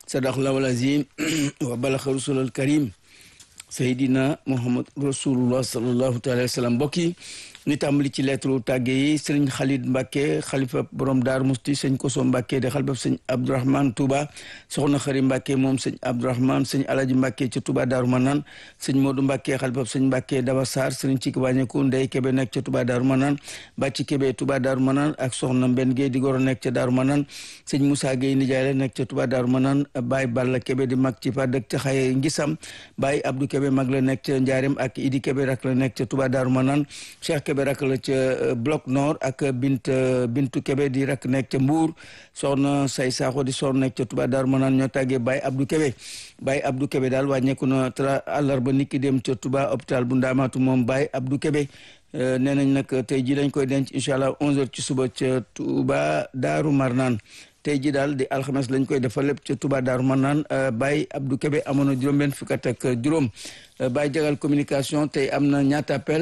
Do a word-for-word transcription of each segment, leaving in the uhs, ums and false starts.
sadaqallahu al-azim wa balaxa rasulul karim Seydina Muhammad rasulullah sallallahu taala wa sallam. mbokk yi ni tàmbali ci lettre tàgge yi sëriñ Khalid Mbacke xalifa borom Daaru Musti sëñ Koso Mbacke de xalifa sëñ Abdourahmane Touba soxna Xari Mbacke moom sëñ Abdourahmane sëñ Alaji Mbacke ca Touba Daaru Manaan sëñ Modou Mbacke xalifa sëñ Mbacke Daba Sarr sëriñ Ciki Wàññeeku Ndey Kebe nekk ca Touba Daaru Manaan Bàcci Kebe Touba Daaru Manaan ak soxna Mbenn Gueye di goro nekk ca Daaru Manaan sëñ Moussa Gueye nijaay la nekk ca Touba Daaru Manaan Baye Balla Kebe di mag ci fa dëkk ca Xaye Ngisam Baye Abdou Kebe mag la nekk ca Njaarim ak Idi Kebe rak la nekk ca Touba Daaru Manaan Cheikh Kebe rak la ca bloc nord ak bint bintu Kebe di rak nekk ca Mbuur soxna say Sakho di soxna nekk ca Touba Daaru Manaan ñoo tàggee Baye Abdou Kebe Baye Abdou Kebe daal wàññeeku na tra àllarba niki dem ca Touba hôpital bu Ndaamaatu moom Baye Abdou Kebe nee nañ nag tey ji lañ koy denc incha allah onze heures ci suba ca Touba Daaru Marnaan tey ji daal di alxames lañ koy defal lépp ca Touba Daaru Manaan Baye Abdou Kebe amoon na juróom-benn fukk ak juróom Baye Jagal communication tey am na ñaata appel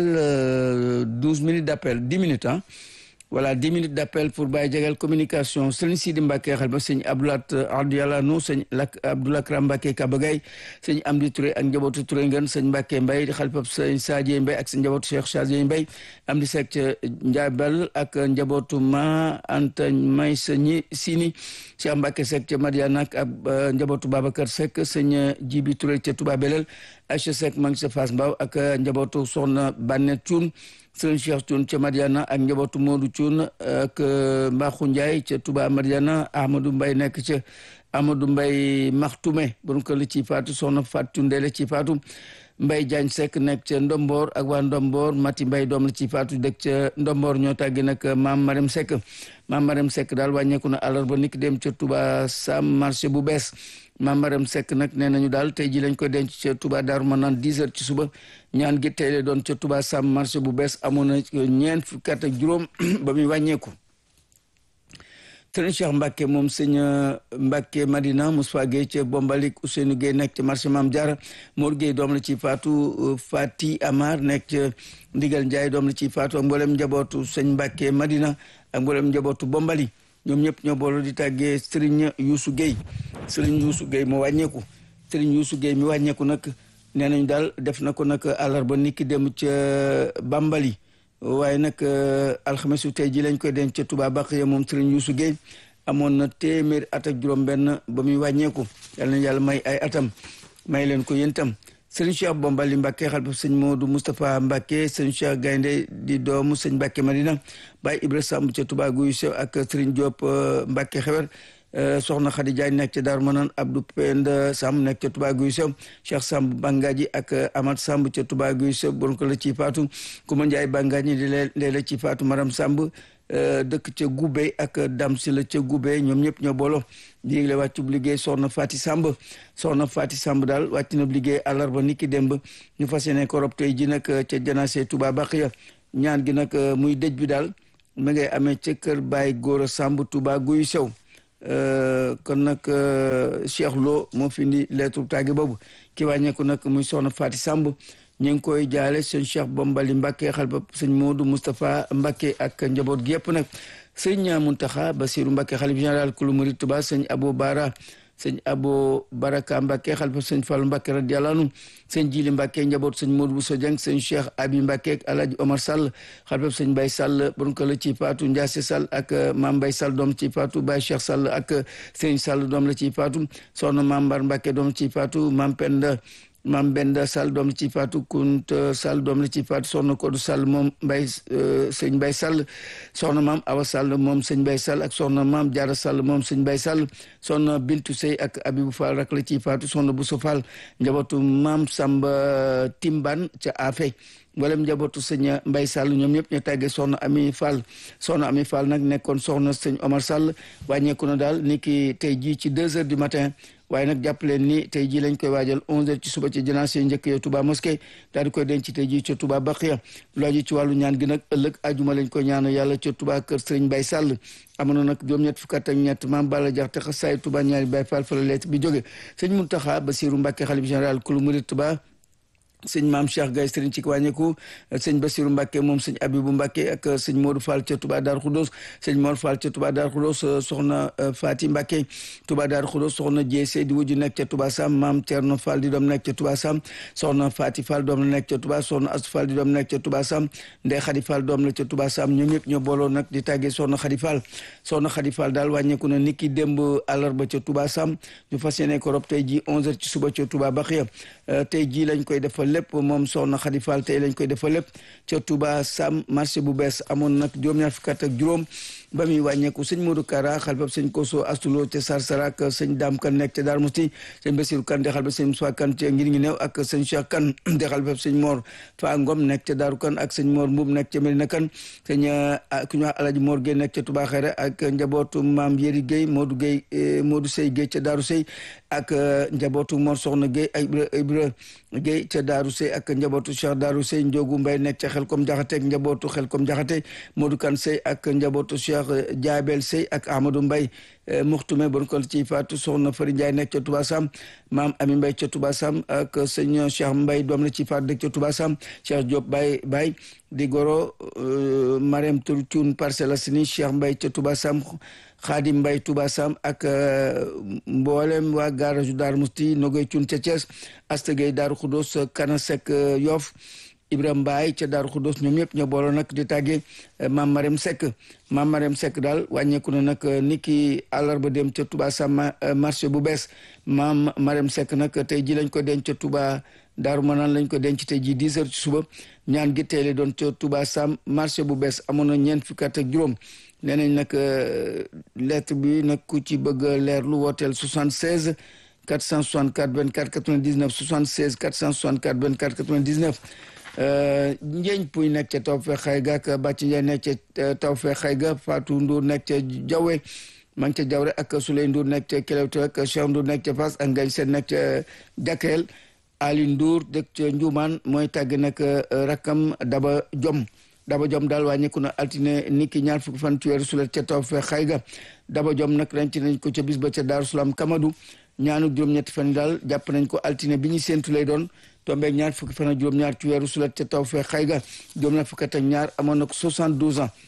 douze minutes d' appel dix minutes ah voilà dix minutes d' appel pour Baye Jagal communication sëñ Sidi Mbacke xalifa sëñ Abdoulat Abdiyalanu sëñ Lak Abdoulakram Mbacke Kabagay sëñ Amdi Touré ak njabootu Touré ngeen sëñ Mbacke Mbaye xalifa sëñ Sadie Mbaye ak sëñ njabootu Cheikh Sadie Mbaye Amdi Seck ca Ndiabal ak njabootu ma Anta May sëñ Sini Cheikh Mbacke Seck ca Madiana ak njabootu Babacar Seck sëñ Jibi Touré ca Touba Belel Aïcha Seck maa ngi sa Fass Mbaw ak njabootu Soxna Bannet Thioune sëñ Cheikh Thioune ca Madiana ak njabootu Modou Thioune ak Mbaxu Ndiaye ca Touba Madiana Ahmadou Mbaye nekk ca Amadou Mbaye Maxtume bon ko la ci faatu soxna Fatou Thioune la ci faatu Mbaye Diagne Seck nekk ca Ndombor ak waa Ndombor Mati Mbaye doom la ci faatu dëkk ca Ndombor ñoo tàggi nag maam Marème Seck maam Marème Seck daal wàññeeku na àllarba niki dem ca Touba Sam marché bu bees maam Marème Seck nag nee nañu daal tey ji lañ ko denc ca Touba Daaru Manaan dix heures ci suba ñaan gi tey la doon ca Touba Sam marché bu bees amoon na ñeent fukki at ak juróom ba muy wàññeeku sëñ Cheikh Mbacke moom sëñ Mbacke Madina Moussa Gueye ca Bombalik Ousseynou Gueye nekk ca marché Mame Diarra Mor Gueye doom la ci faatu Fati Amar nekk ca Ndigal Ndiaye doom la ci faatu ak mboolem njabootu sëñ Mbacke Madina ak mboolem njabootu Bombali ñoom ñëpp ñoo boolu di tàggee Serigne Youssou Gueye Serigne Youssou Gueye moo wàññeeku Serigne Youssou Gueye mi wàññeeku nag nee nañu daal def na ko nag àllarba niki dem ca Bambali waaye nag alxames yu tey ji lañ koy denc ca Touba Baqiya moom Serigne Youssou Gueye amoon na téeméer at ak juróom-benn ba muy wàññeeku yal na yàlla may ay atam may leen ko yéen tam Serigne Cheikh Bombali Mbacke xalifa sëñ Modou Moustapha Mbacke Serigne Cheikh Gaynde di doomu sëñ Mbacke Madina Baye Ibra Samb ca Touba Guy Sew ak Serigne Diop Mbacke xewer soxna Khady Diagne nekk ca Daaru Manaan Abdou Penda Samb nekk ca Touba Guy Sew Cheikh Samb Bangaji ak Amad Samb ca Touba Guy Sew bon ko la ci faatu Kuma Ndiaye Bangaji di lee la ci faatu Maram Samb dëkk ca Goubé ak Dam si la ca Goubé ñoom ñëpp ñoo boolo di yégle wàccub liggéey soxna Fati Samb soxna Fati Samb daal wàcc na liggéey àllarba niki démb ñu fas yéene ko rob tey ji nag ca janaase Touba Baqiya ñaan gi nag muy dëj bi daal ma ngay amee ca kër Baye Gora Samb Touba Guy Sew kon nag Cheikh Lo moo fi indi lettre tàgge boobu ki wàññeeku nag muy soxna Fati Samb ñu ngi koy jaale sëñ Cheikh Bombali Mbacke xalifa sëñ Modou Moustapha Mbacke ak njaboot gi yëpp nag sëñ Muntaxa Basiru Mbacke xalifa général kulu murid Touba sëñ Abo Bara sëñ Abo Baraka Mbacke xalifa sëñ Fallu Mbacke radiyallahu anhu sëñ Jili Mbacke njaboot sëñ Modou Bousso Dieng sëñ Cheikh Abi Mbacke ak Alhaji Omar Sall xalifa sëñ Baye Sall bon ko la ci faatu Ndiasse Sall ak Mame Baye Sall doom ci faatu Baye Cheikh Sall ak sëñ Sall doom la ci faatu soxna Mame Mbar Mbacke doom ci faatu Mame Penda Mame Benda Sall doom la ci faatu Kunta Sall doom la ci faatu soxna Kodou Sall moom Mbaye sëñ Mbaye Sall soxna Mame Awa Sall moom sëñ Mbaye Sall ak soxna Mame Diarra Sall moom sëñ Mbaye Sall soxna Bintu Sey ak Abibou Fall rak la ci faatu soxna Bousso Fall njabootu Mame Samba Timban ca Afe mboolem njabootu sëñ Mbaye Sall ñoom ñëpp ñu tàggee soxna Ami Fall soxna Ami Fall nag nekkoon soxna sëñ Omar Sall wàññeeku na daal ni ki tey jii ci deux heures du matin waaye nag jàpp leen ni tey jii lañ koy waajal onze heures ci suba ci janaase njëkk yow Touba mosquée daal di koy denc tey jii ca Touba Baqiya looji ci wàllu ñaan gi nag ëllëg ajuma lañ koy ñaanal yàlla ca Touba kër Serigne Mbaye Sall amoon na nag juróom-ñett fukk ak ñett Maam Balla Jaxate xasaay Touba ñaari Baye Fall fa la leet bi jóge sëñ Muntaxa Basiru Mbacke xalifa général kulu murid Touba sëñ maam Cheikh Gaye sëriñ ci wàññeeku sëñ Bassirou Mbacke moom sëñ Abibou Mbacke ak sëñ Modou Fall ca Touba Darou Khoudoss sëñ Mor Fall ca Touba Darou Khoudoss soxna Fati Mbacke Touba Darou Khoudoss soxna Dieye Seydi Wujju nekk ca Touba Sam maam Thierno Fall di doom nekk ca Touba Sam soxna Fati Fall doom la nekk ca Touba soxna Astou Fall di doom nekk ca Touba Sam Ndeye Khady Fall doom la ca Touba Sam ñoom ñëpp ñoo booloo nag di tàggee soxna Khady Fall soxna Khady Fall daal wàññeeku na niki démb àllarba ca Touba Sam ñu fas yéene ko rob tey ji onze heures ci suba ca Touba Baxiya tey ji lañ koy defal lépp moom soxna Khady Fall tey lañ koy defal lépp ca Touba Sam marché bu bees amoon nag juróom-ñaar fukk ak juróom ba muy wàññeeku sëñ Modou Kara xalifab sëñ Koso Astulo ca Sarsara ak sëñ Dame Kane nekk ca Darou Mousti sëñ Bassirou Kane de xalifab sëñ Moussa Kane ca ngir ngi néew ak sëñ Cheikh Kane de xalifab sëñ Mor Fa Ngom nekk ca Darou Kane ak sëñ Mor Mboub nekk ca Medina Kane sëñ ku ñu wax Alaji Mor Gueye nekk ca Touba Xere ak njabootu Maam Yeri Gueye Modou Gueye Modou Sey Gueye ca Darou Sey ak njabootu Mor Soxna Gueye ak Ibra Gueye ca Darou Sey ak njabootu Cheikh Darou Sey Ndiogu Mbaye nekk ca Xelkom Jaxate ak njabootu Xelkom Jaxate Modou Kane Sey ak njabootu Cheikh Jaabel Sey ak Amadou Mbaye muxtume bon ko ci faatu soxna Fari Ndiaye nekk ca Touba Sam maam Ami Mbaye ca Touba Sam ak sëñ Cheikh Mbaye doom la ci faatu dëkk ca Touba Sam Cheikh Diop Baye Baye di goro Marème Tour Thioune Parcelles Assainies Cheikh Mbaye ca Touba Sam Khadim Mbaye Touba Sam ak mboolem waa garage Darou Mousti Nogoy Thioune ca Thiès Asta Gueye Darou Khoudoss Kana Seck Yoff Ibrahima Mbaye ca Darou Khoudoss ñoom ñëpp ñoo booloo nag di tàggee Mame Marème Seck Mame Marème Seck daal wàññeeku na nag niki àllarba dem ca Touba Sam marché bu bees Mame Marème Seck nag tey ji lañ ko denc ca Touba Daaru Manaan lañ ko denc tey ji dix heures ci suba ñaan gi tey la doon ca Touba Sam marché bu bees amoon na ñeent fukki at ak juróom nee nañ nag lettre bi nag ku ci bëgg leerlu wooteel soixante-seize quatre cent soixante-quatre vingt-quatre quatre-vingt-dix-neuf soixante-seize quatre cent soixante-quatre vingt-quatre quatre-vingt-dix-neuf Njeeñ Puy nekk ca Tawfekh Xayga ak Bàcci Njaay nekk ca Tawfekh Xayga Fatou Ndour nekk ca Jawe maa ngi ca Jawre ak Souley Ndour nekk ca Kelewte ak Cheikh Ndour nekk ca Fass ak Ngañ Seen nekk ca Jakreel Ali Ndour dëkk ca Njuumaan mooy tàgg nag rakkam Daba Jom Daba Jom daal wàññeeku na altine niki ñaar fukki fan ci weeru sulet ca Tawfekh Xayga Daba Jom nag renc nañ ko ca bis ba ca Daaru Salaam Kamadou ñaanu juróom-ñetti fan daal jàpp nañ ko altine bi ñu séentu lay doon tombeeg ñaar fukki fan ak juróom-ñaar ci weeru sulet ca Tawfekh Xayga juróom-ñaar fukki at ak ñaar amoon na ko soixante-douze ans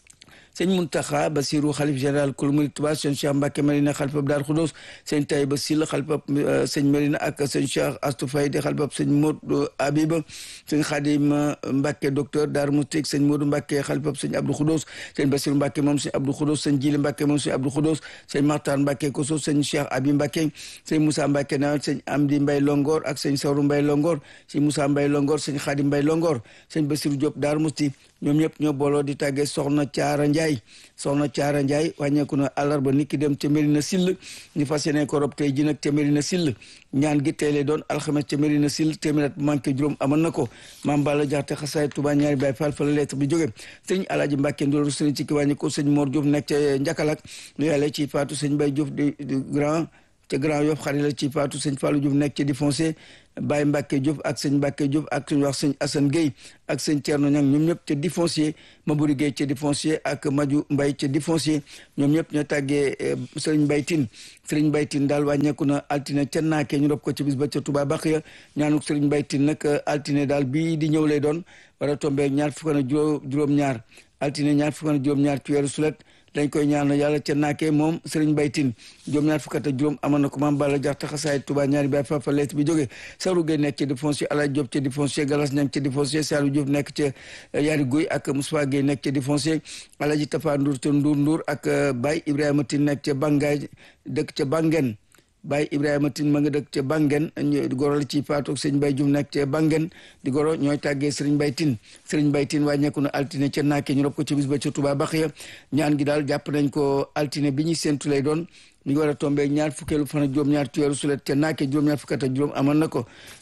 sëñ Muntaxa Basiru xalif général kul murid Tuubaa sëñ Cheikh Mbacke Marina xalifab Daaru Xudoos sëñ Taïba Sil xalifab sëñ Marina ak sëñ Cheikh Astou Faye di xalifab sëñ Modou Abiba sëñ Xadim Mbacke docteur Daaru Musti sëñ Modou Mbacke xalifab sëñ Abdou Xudoos sëñ Basiru Mbacke moom sëñ Abdou Xudoos sëñ Jili Mbacke moom sëñ Abdou Xudoos sëñ Maxtaan Mbacke Koso sëñ Cheikh Abi Mbacke sëñ Moussa Mbacke Nawel sëñ Amdi Mbay Longor ak sëñ Sawru Mbay Longor sëñ Moussa Mbay Longor sëñ Xadim Mbay Longor sëñ Basiru Diop Daaru Musti ñoom ñëpp ñoo booloo di tàggee soxna Caara Njaay soxna Caara Njaay wàññeeku na àllarba niki dem ca Mérina Sill ñu fas yéene ko rob tey ji nag ca Mérina Sill ñaan gi tey lay doon alxames ca Mérina Sill téeméer at manqué juróom amoon na ko maam Balla Jaxate xasaay Tuubaa ñaari Baay Faal fa la lettre bi jóge sëñ Alaaji Mbàkke Ndoor sëñ ci ki wàññeeku sëñ Mor Diouf nekk ca Njakalak lu yàlla ci faatu sëñ Bay Diouf di grand ca Grand Yoff xarit la ci faatu sëñ Fallou Diouf nekk ca di foncé Baye Mbacke Diouf ak sëñ Mbacke Diouf ak suñu wax sëñ Assane Gueye ak sëñ Thierno Niang ñoom ñëpp ca di foncier Mabouri Gueye ca di foncier ak Maju Mbaye ca di foncier ñoom ñëpp ñoo tàggee Serigne Mbaye Tine Serigne Mbaye Tine daal wàññeeku na altine ca naake ñu rob ko ci bis ba ca Touba Baxiya ñaanuk Serigne Mbaye Tine nag altine daal bii di ñëw lay doon war a tombé ñaar fukk na juróom-ñaar altine ñaar fukk na juróom-ñaar ci weeru sulet dañ koy ñaan yàlla ca naake moom Serigne Mbaye Tine juróom-ñaar fukk ak juróom amoon na ko maam Balla Jaxate xasaay Touba ñaari Baay Faal fa leet bi jóge Sawru Gueye nekk ca di foncier Alaaj Diop ca di foncier Galas Ñang ca di foncier Saalu Diouf nekk ca Yaari Guy ak Moussa Gueye nekk ca di foncier Alaji Tafa Ndour ca Ndour Ndour ak Baye Ibrahima Tine nekk ca Bangaay dëkk ca Bangen Baye Ibrahima Tine ma nga dëkk ca Bangen di goro la ci faatu sëñ Baye Diouf nekk ca Bangen di goro ñooy tàggee Serigne Mbaye Tine Serigne Mbaye Tine wàññeeku na altine ca naake ñu rob ko ci bis ba ca Touba Baxiya ñaan gi daal jàpp nañ ko altine bi ñuy séntu lay doon mi ngi war a tombé ñaar fukkeelu fan ak juróom-ñaar ci weeru sulet ca naake juróom-ñaar fukk ak juróom amoon na ko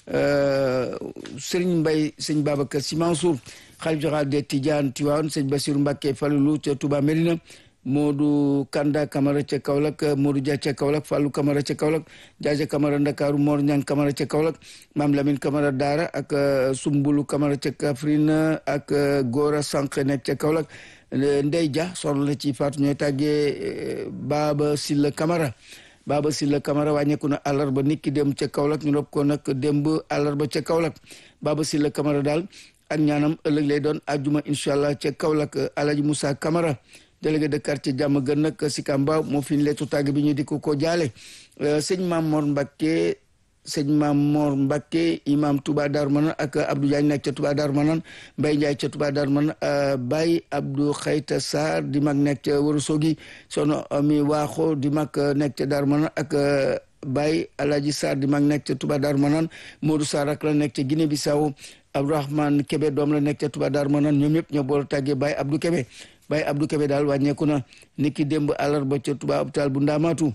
Serigne Mbaye sëñ Babacar Sy Mansour xalif général des Tidianes Tivaouane sëñ Bassirou Mbacké Falilou ca Touba Mérina Modou Kanda Camara ca Kaolack Modou Dia ca Kaolack Fallou Camara ca Kaolack Jaaja Camara Ndakaaru Mor Ñang Camara ca Kaolack Maam Lamine Camara Daara ak Sumbulu Camara ca Kaffrine ak Gora Sànq nekk ca Kaolack Ndey Dia soxna la ci faatu ñooy tàggee Baba Silla Camara Baba Silla Camara wàññeeku na àllarba niki dem ca Kaolack ñu rob ko nag démb àllarba ca Kaolack Baba Silla Camara daal ak ñaanam ëllëg lay doon àjjuma incha allah ca Kaolack Alaji Moussa Camara délégué de quartier jàmm gën nag si Kamba moo fi leetu tàgg bi ñu di ko ko jaale sëñ Maam Mor Mbacké sëñ Maam Mor Mbacké imam Touba Darou Manane ak Abdou Diagne nekk ca Touba Darou Manane Mbaye Ndiaye ca Touba Darou Manane Baye Abdou Xayta Sarr di mag nekk ca Wourossogui sono mi waaxo di mag nekk ca Darou Manane ak Baye Alaji Sarr di mag nekk ca Touba Darou Manane Modou Sarr ak la nekk ca Guinée Bissau Abdourahmane Kébé doom la nekk ca Touba Darou Manane ñoom ñëpp ñoo boole tàggee Baye Abdou Kébé Baye Abdou Kébé daal wàññeeku na niki démb àllarba ca Touba hôpital bu Ndamaatu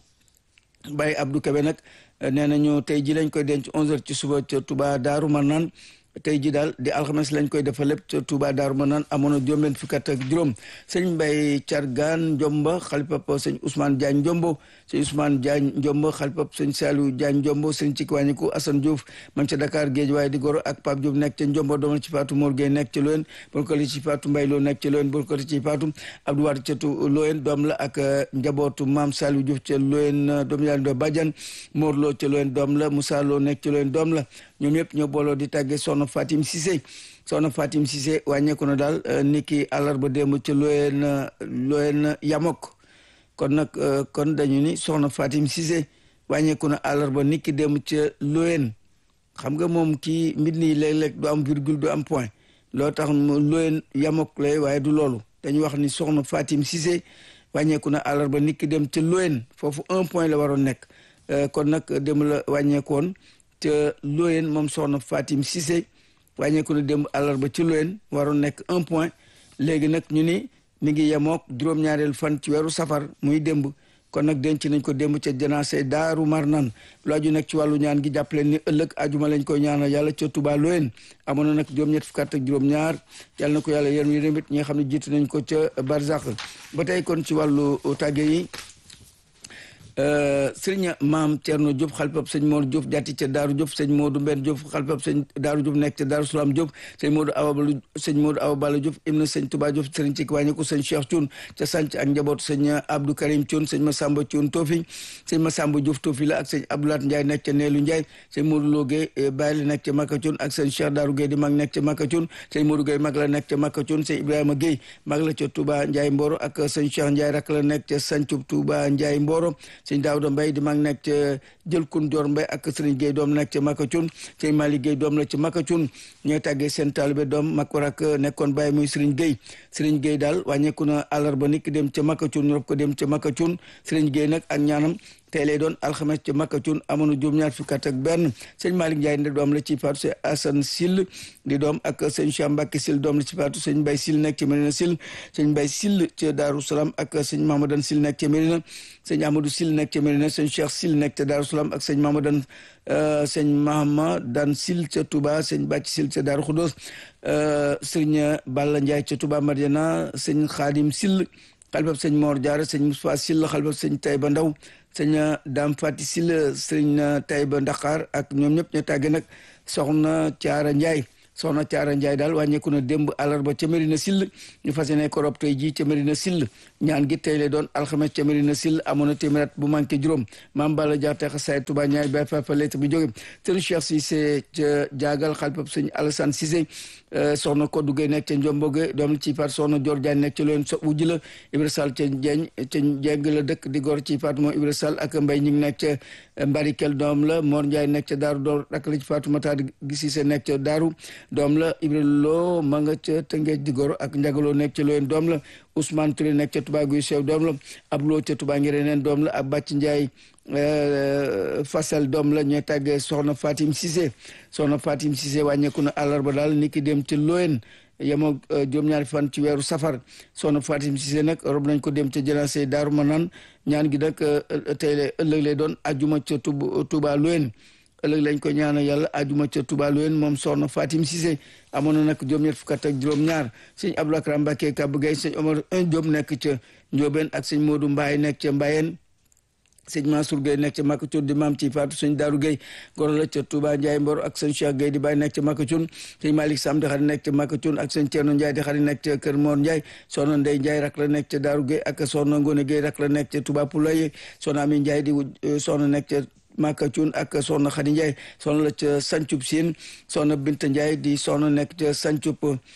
Baye Abdou Kébé nag nee nañu tey ji lañ koy denc onze heures ci suba ca Touba Darou Manane tey ji daal di alxames lañ koy defal lépp ca Touba Darou Manane amoon na juróom benn fukki at ak juróom sëñ Mbaye Thiargane Njomba xalipap sëñ Ousmane Diagne Njombo sëñ Ousmane Diagne Njombo xalipap sëñ Saliou Diagne Njombo sëñ ci wàññiku Assane Diouf man ca Dakar géej waaye di goro ak Pape Diouf nekk ca Njombo doom la ci Fatou Mor Gueye nekk ca Loyen bon ko li ci Fatou Mbaye Lo nekk ca Loyen bon ko li ci Fatou Abdou Wade ca Loyen doom la ak njabootu Mame Saliou Diouf ca Loyen doom yàlla do Badiane Mor Lo ca Loyen doom la Moussa Lo nekk ca Loyen doom la ñoom yëpp ñoo booloo di tàggee soxna Fatim Cissé soxna Fatim Cissé wàññeeku na daal niki àllarba démb ca Loyen Loyen Yamok kon nag kon dañu ni soxna Fatim Cissé wàññeeku na àllarba niki démb ca Loyen xam nga moom kii mbir nii léeg-léeg du am virgule du am point loo tax Loyen Yamok lay waaye du loolu dañu wax ni soxna Fatim Cissé wàññeeku na àllarba niki dem ca Loyen foofu un point la waroon nekk kon nag démb la wàññeekoon te Loyen moom soxna Fatim Cissé wàññeeku na démb àllarba ci Loyen waroon nekk un point léegi nag ñu ni mi ngi yemook juróom-ñaareel fan ci weeru safar muy démb kon nag denc nañ ko démb ca janaase Daaru Marnaan lu aju nag ci wàllu ñaan gi jàppaleen ni ëllëg ajuma lañ koy ñaanal yàlla ca Touba Loyen amoon na nag juróom-ñett fukk ak juróom-ñaar yàlla na ko yàlla yërëm yërëm it ñi nga xam ne jiitu nañ ko ca Barzak ba tey kon ci wàllu tàgge yi sëriñ maam Thierno Diop xalpab sëñ Modou Diop jàtti ca Daaru Diop sëñ Modou Mbenn Diop xalpab sëñ Daaru Diop nekk ca Daaru Salaam Diop sëñ Modou Awa Bala sëñ Modou Awa Bala Diop ibn sëñ Touba Diop sëriñ ci wàññiku sëñ Cheikh Thioune ca Sanc ak njabootu sëñ Abdou Karim Thioune sëñ Massamba Thioune Tofi sëñ Massamba Diouf Tofi la ak sëñ Abdoulaat Ndiaye nekk ca Neelu Ndiaye sëñ Modou Lo Gueye Baye la nekk ca Maka Thioune ak sëñ Cheikh Daaru Gueye di mag nekk ca Maka Thioune sëñ Modou Gueye mag la nekk ca Maka Thioune sëñ Ibrahima Gueye mag la ca Touba Ndiaye Mboro ak sëñ Cheikh Ndiaye rak la nekk ca Sancub Touba Ndiaye Mboro sëñ Daouda Mbaye mag nekk ca jël kun Dior Mbaye ak Serigne Gueye doom nekk ca Maka Thioune sëñ Malick Gueye doom la ca Maka Thioune ñooy tàggee seen taalibe doom mag war ak nekkoon Baye muy Serigne Gueye Serigne Gueye daal wàññeeku na àllarba nit ki dem ca Maka Thioune ñu rob ko dem ca Maka Thioune Serigne Gueye nag ak ñaanam tey lay doon alxames ca Maka Thioune amoon na juróom-ñaar fukk ak benn sëñ Malick Ndiaye ne doom la ci faatu sëñ Assane Sill di doom ak sëñ Cheikh Mbacke Sill doom la ci faatu sëñ Mbaye Sill nekk ca Medina Sill sëñ Mbaye Sill ca Daaru Salaam ak sëñ Mahamadan Sill nekk ca Medina sëñ Amadou Sill nekk ca Medina sëñ Cheikh Sill nekk ca Daaru Salaam ak sëñ Mahamadan sëñ Mahamadan Sill ca Touba sëñ Bàcc Sill ca Daaru Khoudoss sëñ Balla Ndiaye ca Touba Mariana sëñ Khadim Sill xalbab sëñ Mor Diarra sëñ Moustapha Sill xalbab sëñ Taïba Ndaw sëñ Dame Fati Sill sëñ Taïba Ndakar ak ñoom ñëpp ñu tàgge nag soxna Thiara Ndiaye soxna Thiara Ndiaye daal wàññeeku na démb àllarba ca Medina Sill ñu fas yéene ko rob tey jii ca Medina Sill ñaan gi tey lay doon alxames ca Medina Sill amoon na téeméer at bu manqué juróom maam Balla Diatta xasaay Touba ñaay bay fafa lettre bi jóge sëñ Cheikh Cissé ca jaagal xalpab sëñ Alassane Cissé soxna Kodou Gueye nekk ca Ndiomboge doom ci faat soxna Dior Diagne nekk ca Loyen so wujj la Ibra Sall ca Njeng ca Njeng la dëkk di gor ci faat moom Ibra Sall ak Mbay ñi ngi nekk ca Mbarikel doom la Mor Ndiaye nekk ca Daaru Door rak la ci faatu Matar Gisise nekk ca Daaru doom la Ibra Lo ma nga ca Tëngéej di gor ak Njagaloo nekk ca Loyen doom la Ousmane Touré nekk ca Touba Guy Sew doom la Ablo ca Touba Ngiréneen doom la ak Bàcc Ndiaye Fasel doom la ñooy tàggee soxna Fatim Cissé soxna Fatim Cissé wàññeeku na àllarba daal ni ki dem ci Loyen yemoo juróom-ñaari fan ci weeru safar soxna Fatim Cissé nag rob nañ ko dem ca janaase Daaru Manaan ñaan gi nag tey ëllëg lay doon ajuma ca Touba Loyen ëllëg lañ ko ñaanal yàlla ajuma ca Touba Loyen moom soxna Fatim Cissé amoon na nag juróom-ñett fukk ak juróom-ñaar sëñ Abdou Akram Mbacké Kabou Gueye sëñ Omar un Diop nekk ca Ndiobène ak sëñ Modou Mbaye nekk ca Mbayeen sëñ Mansour Gueye nekk ca Makatoun di maam ci Fatou sëñ Darou Gueye goro la ca Touba Ndiaye Mbor ak sëñ Cheikh Gueye di bàyyi nekk ca Makatoun sëñ Malick Sam di xarit nekk ca Makatoun ak sëñ Thierno Ndiaye di xarit nekk ca Kër Mor Ndiaye soxna Ndeye Ndiaye rak la nekk ca Darou Gueye ak soxna Ngone Gueye rak la nekk ca Touba Poulaye soxna Ami Ndiaye di soxna nekk ca Makatoun ak soxna Khady Ndiaye soxna la ca Sancub Sine soxna Binta Ndiaye di soxna nekk ca Sancub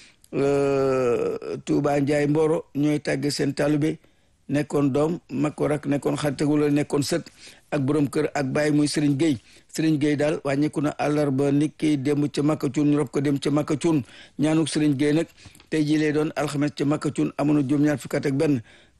Touba Ndiaye Mboro ñooy tàgge seen talibé nekkoon doom mag ko rak nekkoon xaritagul la nekkoon sët ak borom kër ak bàyyi muy Serigne Gueye Serigne Gueye daal wàññeeku na àllarba nit ki dem ca Makatoun ñu rob ko dem ca Makatoun ñaanuk Serigne Gueye nag tey jii lay doon alxames ca Makatoun amoon na juróom-ñaar fukk ak benn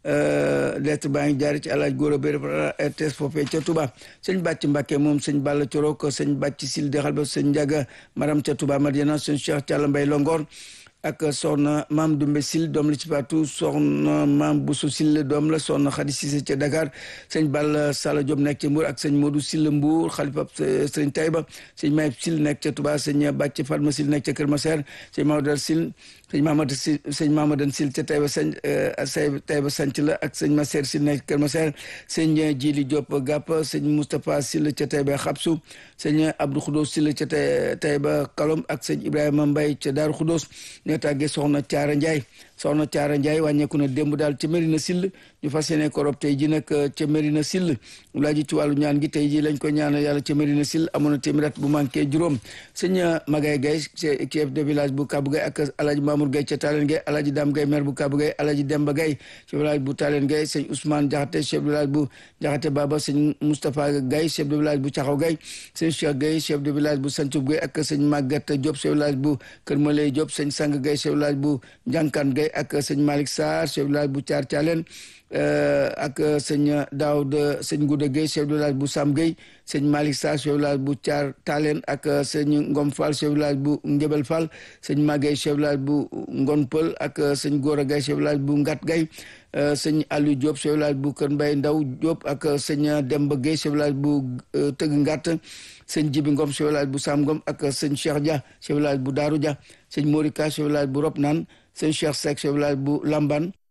lettre baa ngi jaari ci alaaj góor a béy R T S foofee ca Touba sëñ Bàcc Mbàkke moom sëñ Balla Corok sëñ Bàcc Sil dexal ba sëñ Njaga Maram ca Touba Madiana sëñ Cheikh Thiala Mbay Longor ak soxna maam Dumbe Sil doom la ci Fatou soxna maam Bousso Sil doom la soxna Khady Cissé ca Dakar sëñ Balla Sala Diop nekk ca Mbour ak sëñ Modou Sil Mbour xalifa sëñ Taïba sëñ Mayib Sil nekk ca Touba sëñ Bàcc Fatma Sil nekk ca Kër Maser sëñ Maodo Sil sëñ Mamadou Sil sëñ Mamadou Sil ca Taïba sañ say Taïba sanc la ak sëñ Maser Sil nekk Kër Maser sëñ Jili Diop Gàpp sëñ Moustapha Sil ca Taïba Xabsu sëñ Abdou Khoudos Sil ca Taïba Kalom ak sëñ Ibrahima Mbaye ca Daaru Khoudos tàgge soxna Caara Ndiaye soxna Caara Ndiaye wàññeeku na démb daal ca Mérina Sill ñu fas yéene ko rob tey ji nag ca Mérina Sill laaji ci wàllu ñaan gi tey ji lañ ko ñaanal yàlla ca Mérina Sill amoon na téeméer at bu manqué juróom sëñ Magay Gaye chef de village bu Kabou Gaye ak alaaji Mamour Gaye ca Talen Gaye alaaji Dame Gaye maire bu Kabou Gaye alaaji Demba Gaye chef de village bu Talen Gaye sëñ Ousmane Diakhaté chef de village bu Diakhaté Baba sëñ Moustapha Gaye chef de village bu Thiaxaw Gaye sëñ Cheikh Gaye chef de village bu Santhiou Gaye ak sëñ Maguette Diop chef de village bu Kër Maley Diop sëñ Sang Gaye chef de village bu Njànkaan Gaye ak sëñ Malick Sarr chef de village bu Thiar Thialène ak sëñ Daouda sëñ Ngouda Gueye chef de village bu Sam Gueye sëñ Malick Sarr chef de village bu Thiar Thialène ak sëñ Ngom Fall chef de village bu Ngébel Fall sëñ Magueye chef de village bu Ngon Pël ak sëñ Gora Gaye chef de village bu Ngat Gaye sëñ Aliou Diop chef de village bu Kër Mbaye Ndaw Diop ak sëñ Demba Gueye chef de village bu Tëgg Ngat sëñ Jibi Ngom chef de village bu Sam Ngom ak sëñ Cheikh Dia chef de village bu Darou Dia sëñ Morika chef de village bu Ropnane sëñ Cheikh Seck chef de village bu Lamban